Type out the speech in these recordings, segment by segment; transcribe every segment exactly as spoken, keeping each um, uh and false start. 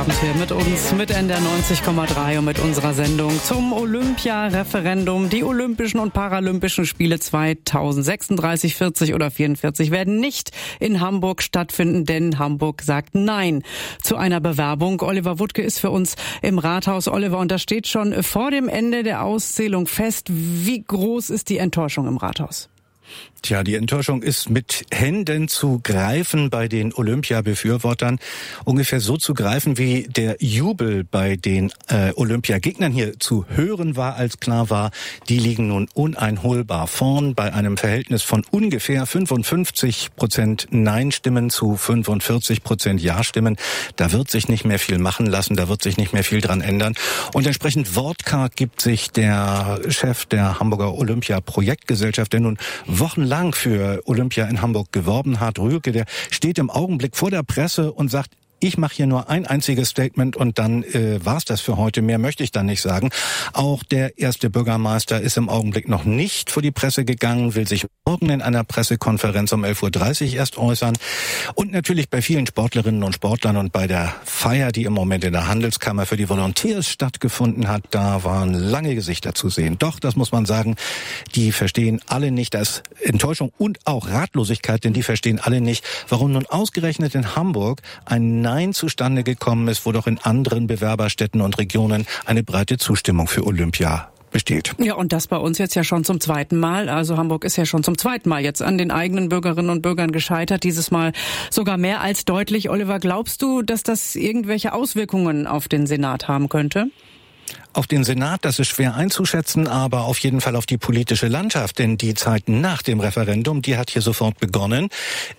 Abend hier mit uns, mit N D R neunzig Komma drei und mit unserer Sendung zum Olympia-Referendum. Die Olympischen und Paralympischen Spiele zweitausendsechsunddreißig, vierzig oder vierundvierzig werden nicht in Hamburg stattfinden, denn Hamburg sagt Nein zu einer Bewerbung. Oliver Wuttke ist für uns im Rathaus. Oliver, und das steht schon vor dem Ende der Auszählung fest. Wie groß ist die Enttäuschung im Rathaus? Tja, die Enttäuschung ist mit Händen zu greifen bei den Olympia-Befürwortern. Ungefähr so zu greifen, wie der Jubel bei den äh, Olympiagegnern hier zu hören war, als klar war, die liegen nun uneinholbar vorn bei einem Verhältnis von ungefähr fünfundfünfzig Prozent Nein-Stimmen zu fünfundvierzig Prozent Ja-Stimmen. Da wird sich nicht mehr viel machen lassen, da wird sich nicht mehr viel dran ändern. Und entsprechend wortkarg gibt sich der Chef der Hamburger Olympia-Projektgesellschaft, der nun wochenlang für Olympia in Hamburg geworben hat. Rühlke, der steht im Augenblick vor der Presse und sagt, ich mache hier nur ein einziges Statement und dann äh, war's das für heute. Mehr möchte ich dann nicht sagen. Auch der erste Bürgermeister ist im Augenblick noch nicht vor die Presse gegangen, will sich morgen in einer Pressekonferenz um elf Uhr dreißig erst äußern. Und natürlich bei vielen Sportlerinnen und Sportlern und bei der Feier, die im Moment in der Handelskammer für die Volunteers stattgefunden hat, da waren lange Gesichter zu sehen. Doch, das muss man sagen, die verstehen alle nicht, da ist Enttäuschung und auch Ratlosigkeit, denn die verstehen alle nicht, warum nun ausgerechnet in Hamburg ein Nein zustande gekommen ist, wo doch in anderen Bewerberstädten und Regionen eine breite Zustimmung für Olympia besteht. Ja, und das bei uns jetzt ja schon zum zweiten Mal. Also Hamburg ist ja schon zum zweiten Mal jetzt an den eigenen Bürgerinnen und Bürgern gescheitert. Dieses Mal sogar mehr als deutlich. Oliver, glaubst du, dass das irgendwelche Auswirkungen auf den Senat haben könnte? Auf den Senat, das ist schwer einzuschätzen, aber auf jeden Fall auf die politische Landschaft, denn die Zeit nach dem Referendum, die hat hier sofort begonnen.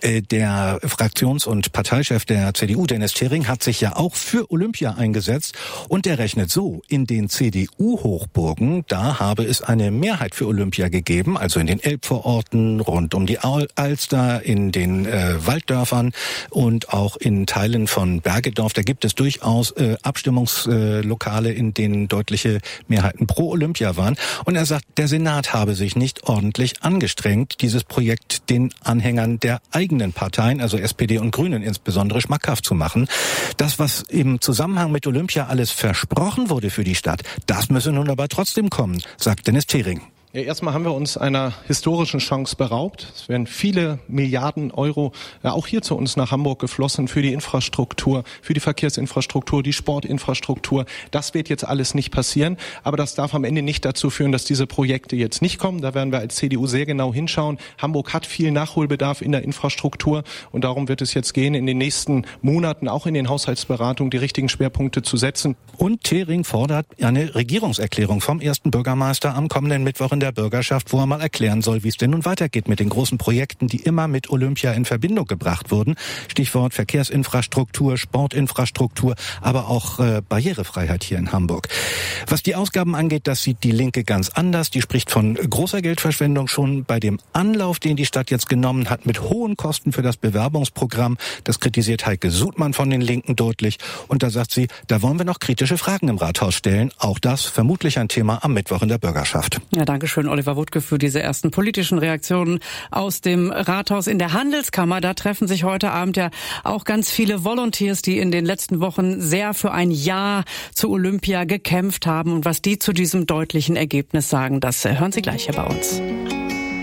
Der Fraktions- und Parteichef der C D U, Dennis Thering, hat sich ja auch für Olympia eingesetzt und der rechnet so, in den C D U-Hochburgen, da habe es eine Mehrheit für Olympia gegeben, also in den Elbvororten, rund um die Alster, in den äh, Walddörfern und auch in Teilen von Bergedorf, da gibt es durchaus äh, Abstimmungslokale, in denen deutliche Mehrheiten pro Olympia waren. Und er sagt, der Senat habe sich nicht ordentlich angestrengt, dieses Projekt den Anhängern der eigenen Parteien, also S P D und Grünen insbesondere, schmackhaft zu machen. Das, was im Zusammenhang mit Olympia alles versprochen wurde für die Stadt, das müsse nun aber trotzdem kommen, sagt Dennis Thering. Ja, erstmal haben wir uns einer historischen Chance beraubt. Es werden viele Milliarden Euro ja, auch hier zu uns nach Hamburg geflossen für die Infrastruktur, für die Verkehrsinfrastruktur, die Sportinfrastruktur. Das wird jetzt alles nicht passieren, aber das darf am Ende nicht dazu führen, dass diese Projekte jetzt nicht kommen. Da werden wir als C D U sehr genau hinschauen. Hamburg hat viel Nachholbedarf in der Infrastruktur und darum wird es jetzt gehen, in den nächsten Monaten, auch in den Haushaltsberatungen, die richtigen Schwerpunkte zu setzen. Und Thering fordert eine Regierungserklärung vom ersten Bürgermeister am kommenden Mittwoch in der Bürgerschaft, wo er mal erklären soll, wie es denn nun weitergeht mit den großen Projekten, die immer mit Olympia in Verbindung gebracht wurden. Stichwort Verkehrsinfrastruktur, Sportinfrastruktur, aber auch äh, Barrierefreiheit hier in Hamburg. Was die Ausgaben angeht, das sieht die Linke ganz anders. Die spricht von großer Geldverschwendung schon bei dem Anlauf, den die Stadt jetzt genommen hat, mit hohen Kosten für das Bewerbungsprogramm. Das kritisiert Heike Sudmann von den Linken deutlich. Und da sagt sie, da wollen wir noch kritische Fragen im Rathaus stellen. Auch das vermutlich ein Thema am Mittwoch in der Bürgerschaft. Ja, danke schön, Oliver Wuttke, für diese ersten politischen Reaktionen aus dem Rathaus. In der Handelskammer, da treffen sich heute Abend ja auch ganz viele Volunteers, die in den letzten Wochen sehr für ein Ja zu Olympia gekämpft haben. Und was die zu diesem deutlichen Ergebnis sagen, das hören Sie gleich hier bei uns.